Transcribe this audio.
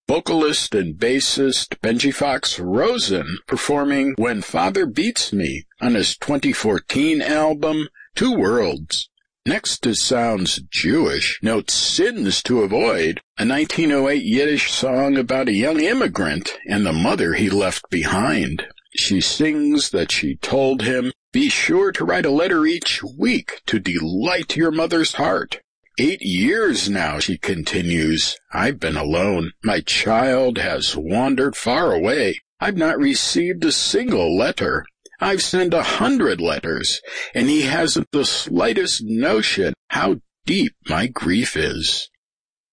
vocalist and bassist Benji Fox Rosen performing When Father Beats Me on his 2014 album, Two Worlds. Next is Sounds Jewish, notes Sins to Avoid, a 1908 Yiddish song about a young immigrant and the mother he left behind. She sings that she told him, "Be sure to write a letter each week to delight your mother's heart." 8 years now, she continues, I've been alone. My child has wandered far away. I've not received a single letter. I've sent 100 letters, and he hasn't the slightest notion how deep my grief is.